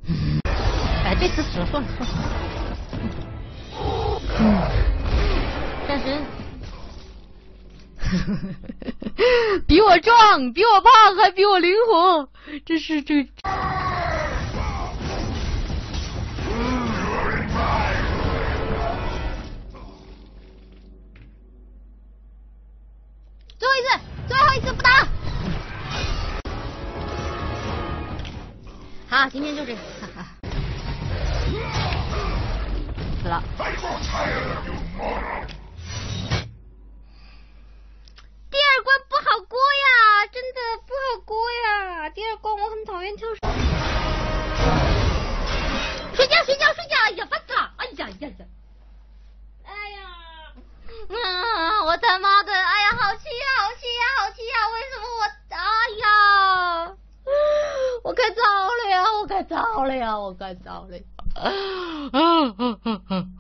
哎，这次死了，算了。暂时。比我壮，比我胖，还比我灵活，这是这。最后一次，最后一次不打。好，今天就这个，哈哈。死了。第二关不好过呀，真的不好过呀。第二关我很讨厌跳水。睡觉睡觉睡觉！哎呀，烦死了！哎呀呀呀！哎呀，我他妈的，哎呀，好气呀，好气呀，好气呀！为什么我？哎呀，我该糟了呀，我该糟了呀，我该糟了呀！